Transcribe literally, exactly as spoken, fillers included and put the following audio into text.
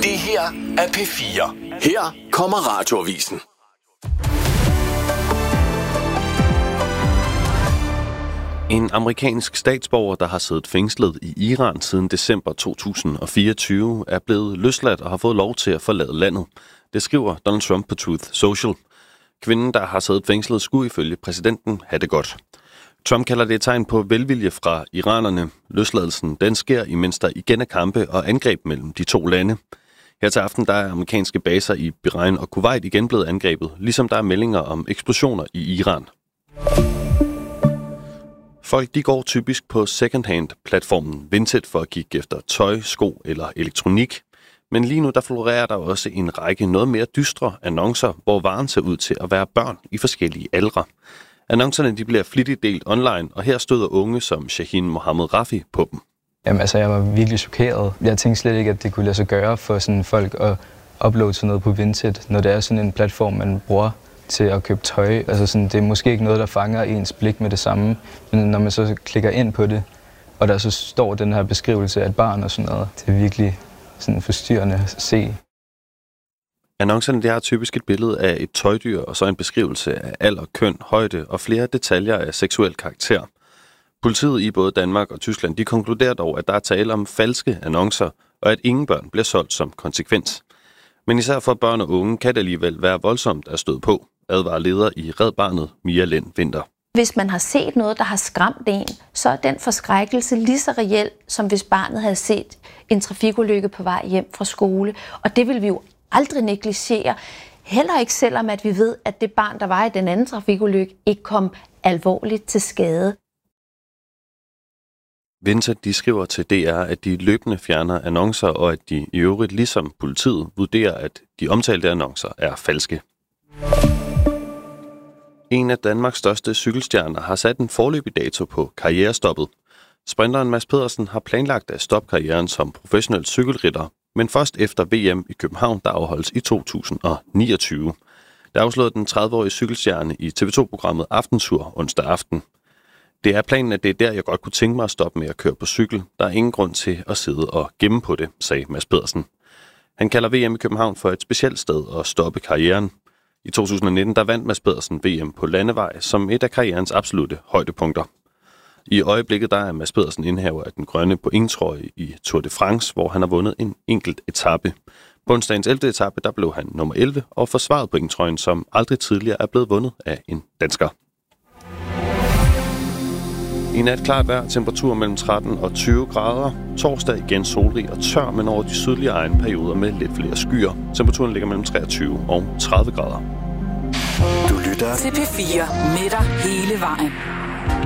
Det her er P fire. Her kommer Radioavisen. En amerikansk statsborger, der har siddet fængslet i Iran siden december to tusind og fireogtyve, er blevet løsladt og har fået lov til at forlade landet. Det skriver Donald Trump på Truth Social. Kvinden, der har siddet fængslet, skulle ifølge præsidenten have det godt. Trump kalder det et tegn på velvilje fra iranerne. Løsladelsen den sker, imens der igen er kampe og angreb mellem de to lande. Her til aften der er amerikanske baser i Bahrain og Kuwait igen blevet angrebet, ligesom der er meldinger om eksplosioner i Iran. Folk de går typisk på second-hand-platformen Vinted for at kigge efter tøj, sko eller elektronik. Men lige nu der florerer der også en række noget mere dystre annoncer, hvor varen ser ud til at være børn i forskellige aldre. Annoncerne de bliver flittigt delt online, og her støder unge som Shahin Mohammed Rafi på dem. Jamen altså, jeg var virkelig chokeret. Jeg tænkte slet ikke, at det kunne lade sig gøre for sådan folk at uploade sådan noget på Vinted, når det er sådan en platform, man bruger til at købe tøj. Altså sådan, det er måske ikke noget, der fanger ens blik med det samme, men når man så klikker ind på det, og der så står den her beskrivelse af et barn og sådan noget, det er virkelig sådan forstyrrende at se. Annoncerne de har typisk et billede af et tøjdyr, og så en beskrivelse af alder, køn, højde og flere detaljer af seksuel karakter. Politiet i både Danmark og Tyskland de konkluderer dog, at der er tale om falske annoncer, og at ingen børn bliver solgt som konsekvens. Men især for børn og unge kan det alligevel være voldsomt at støde på, advarer leder i Red Barnet, Mia Lind Winther. Hvis man har set noget, der har skræmt en, så er den forskrækkelse lige så reel, som hvis barnet havde set en trafikulykke på vej hjem fra skole. Og det vil vi jo aldrig negligere. Heller ikke selvom, at vi ved, at det barn, der var i den anden trafikulykke, ikke kom alvorligt til skade. Winther de skriver til D R, at de løbende fjerner annoncer, og at de i øvrigt ligesom politiet vurderer, at de omtalte annoncer er falske. En af Danmarks største cykelstjerner har sat en foreløbig dato på karrierestoppet. Sprinteren Mads Pedersen har planlagt at stoppe karrieren som professionel cykelrytter, men først efter V M i København, der afholdes i to tusind og niogtyve. Der afslørede den tredive-årige cykelstjerne i T V to-programmet Aftensur onsdag aften. Det er planen, at det er der, jeg godt kunne tænke mig at stoppe med at køre på cykel. Der er ingen grund til at sidde og gemme på det, sagde Mads Pedersen. Han kalder V M i København for et specielt sted at stoppe karrieren. I to tusind og nitten der vandt Mads Pedersen V M på landevej som et af karrierens absolutte højdepunkter. I øjeblikket der er Mads Pedersen indehaver af den grønne pointtrøje i Tour de France, hvor han har vundet en enkelt etape. På onsdagens ellevte etape der blev han nummer elleve og forsvaret pointtrøjen, som aldrig tidligere er blevet vundet af en dansker. I nat klart vejr, temperatur mellem tretten og tyve grader. Torsdag igen solrig og tør, men over de sydlige egne perioder med lidt flere skyer. Temperaturen ligger mellem treogtyve og tredive grader. Du lytter til P fire med dig hele vejen.